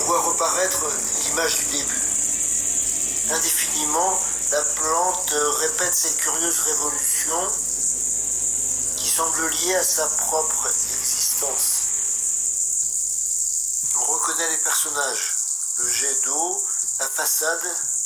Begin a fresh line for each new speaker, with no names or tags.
voit reparaître l'image du début. Indéfiniment, la plante répète cette curieuse révolution qui semble liée à sa propre existence. On reconnaît les personnages, le jet d'eau, la façade